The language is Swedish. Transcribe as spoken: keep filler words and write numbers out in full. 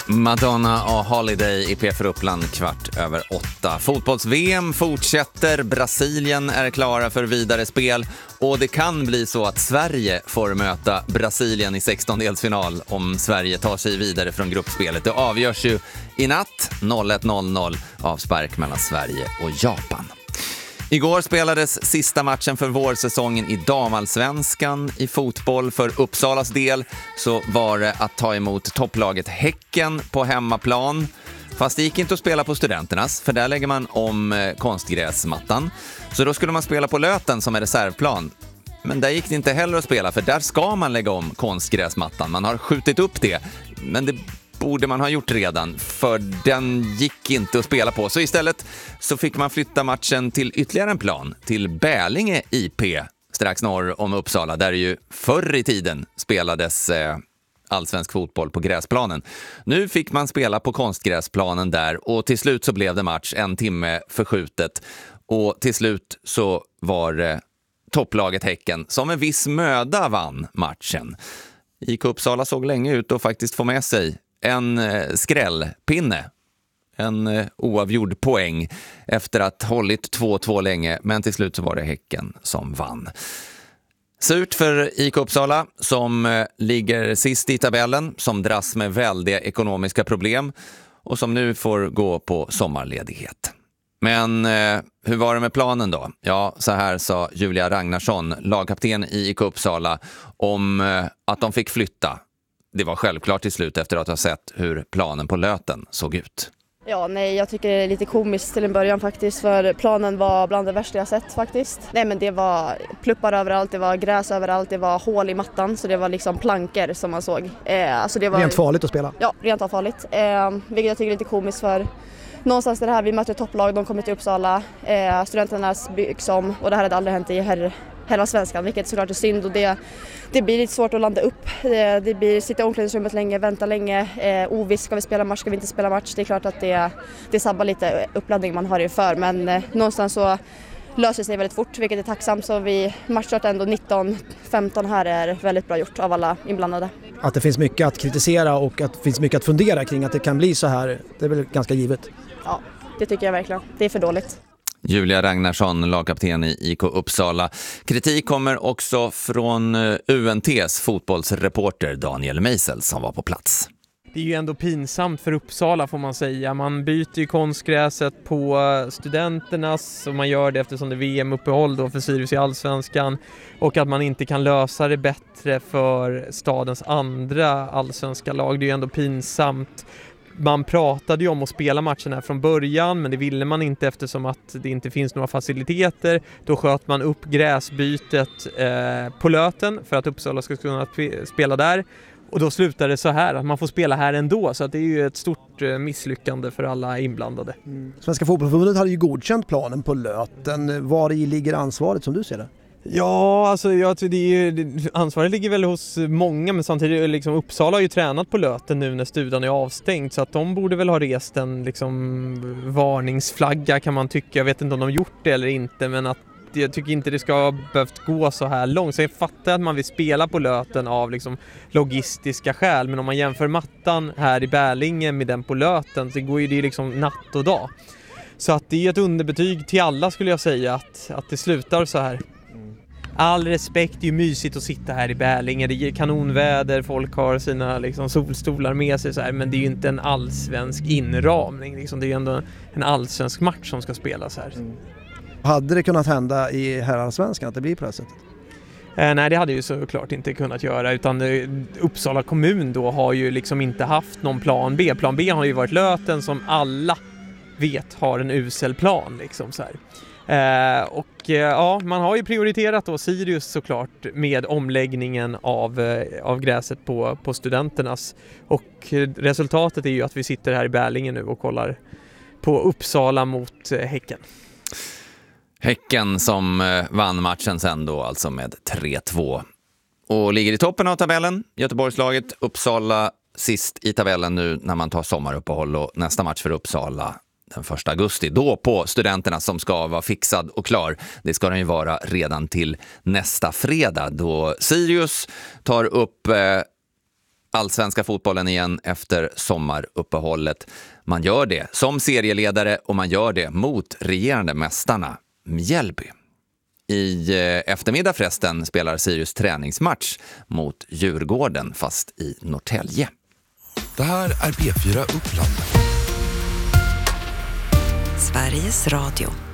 Madonna och Holiday i P för Uppland kvart över åtta. Fotbolls-V M fortsätter. Brasilien är klara för vidare spel. Och det kan bli så att Sverige får möta Brasilien i sextondelsfinal om Sverige tar sig vidare från gruppspelet. Det avgörs ju i natt ett noll noll avspark mellan Sverige och Japan. Igår spelades sista matchen för vårsäsongen i damallsvenskan i fotboll. För Uppsalas del så var det att ta emot topplaget Häcken på hemmaplan. Fast det gick inte att spela på Studenternas, för där lägger man om konstgräsmattan. Så då skulle man spela på Löten som är reservplan. Men där gick det inte heller att spela, för där ska man lägga om konstgräsmattan. Man har skjutit upp det, men det borde man ha gjort redan, för den gick inte att spela på. Så istället så fick man flytta matchen till ytterligare en plan, till Bälinge I P, strax norr om Uppsala, där ju förr i tiden spelades eh, allsvensk fotboll på gräsplanen. Nu fick man spela på konstgräsplanen där, och till slut så blev det match en timme förskjutet. Och till slut så var det topplaget Häcken som med viss möda vann matchen. I Uppsala såg länge ut att faktiskt få med sig en eh, skrällpinne, en eh, oavgjord poäng efter att ha hållit två två länge, men till slut så var det Häcken som vann. Surt för I K Uppsala som eh, ligger sist i tabellen, som dras med väldiga ekonomiska problem och som nu får gå på sommarledighet. Men eh, hur var det med planen då? Ja, så här sa Julia Ragnarsson, lagkapten i I K Uppsala, om eh, att de fick flytta. Det var självklart till slut efter att ha sett hur planen på Löten såg ut. Ja, nej, jag tycker det är lite komiskt till en början faktiskt, för planen var bland det värsta jag sett faktiskt. Nej, men det var pluppar överallt, det var gräs överallt, det var hål i mattan, så det var liksom plankor som man såg. Eh, alltså det var rent farligt att spela? Ja, rent av farligt. Eh, vilket jag tycker är lite komiskt, för någonstans är det här, vi möter ett topplag, de kommer till Uppsala, eh, studenternas byggs om, och det här hade aldrig hänt i herr hela svenskan, vilket såklart är synd, och det, det blir lite svårt att landa upp. Det, det blir sitta i omklädningsrummet länge, vänta länge, eh, oviss, ska vi spela match, ska vi inte spela match. Det är klart att det, det sabbar lite uppladdning man har inför, men eh, någonstans så löser sig väldigt fort, vilket är tacksamt, så vi matchstart ändå nitton femton här är väldigt bra gjort av alla inblandade. Att det finns mycket att kritisera och att det finns mycket att fundera kring att det kan bli så här, det är väl ganska givet? Ja, det tycker jag verkligen. Det är för dåligt. Julia Ragnarsson, lagkapten i I K Uppsala. Kritik kommer också från U N T:s fotbollsreporter Daniel Meisel som var på plats. Det är ju ändå pinsamt för Uppsala, får man säga. Man byter ju konstgräset på Studenternas, och man gör det eftersom det är V M-uppehåll då för Sirius i Allsvenskan, och att man inte kan lösa det bättre för stadens andra allsvenska lag. Det är ju ändå pinsamt. Man pratade ju om att spela matchen här från början, men det ville man inte eftersom att det inte finns några faciliteter. Då sköt man upp gräsbytet eh, på Löten för att Uppsala ska kunna spela där. Och då slutade det så här, att man får spela här ändå. Så att det är ju ett stort eh, misslyckande för alla inblandade. Mm. Svenska fotbollsförbundet hade ju godkänt planen på Löten. Var i ligger ansvaret som du ser det? Ja, alltså jag tror det är ju, ansvaret ligger väl hos många, men samtidigt liksom Uppsala har ju tränat på Löten nu när studion är avstängd, så att de borde väl ha rest en liksom varningsflagga, kan man tycka. Jag vet inte om de gjort det eller inte, men att jag tycker inte det ska ha behövt gå så här långt. Så jag fattar att man vill spela på Löten av liksom logistiska skäl, men om man jämför mattan här i Bälinge med den på Löten, så går ju det liksom natt och dag. Så att det är ett underbetyg till alla, skulle jag säga, att, att det slutar så här. All respekt, det är ju mysigt att sitta här i Bälinge, det är kanonväder, folk har sina liksom solstolar med sig så här, men det är ju inte en allsvensk inramning liksom. Det är ju ändå en allsvensk match som ska spelas här. Mm. Hade det kunnat hända i herrallsvenskan att det blir på det sättet? Eh, nej, det hade ju såklart inte kunnat göra, utan eh, Uppsala kommun då har ju liksom inte haft någon plan B. Plan B har ju varit Löten, som alla vet har en usel plan liksom så här. Eh, och eh, ja, man har ju prioriterat då Sirius såklart med omläggningen av, eh, av gräset på, på Studenternas, och eh, resultatet är ju att vi sitter här i Bälinge nu och kollar på Uppsala mot eh, Häcken. Häcken som eh, vann matchen sen då alltså med tre två och ligger i toppen av tabellen. Göteborgslaget, Uppsala sist i tabellen nu när man tar sommaruppehåll, och nästa match för Uppsala den första augusti, då på Studenterna, som ska vara fixad och klar. Det ska den ju vara redan till nästa fredag, då Sirius tar upp eh, allsvenska fotbollen igen efter sommaruppehållet. Man gör det som serieledare och man gör det mot regerande mästarna Mjällby. I eftermiddag förresten spelar Sirius träningsmatch mot Djurgården fast i Norrtälje. Det här är P fyra Uppland. Sveriges Radio.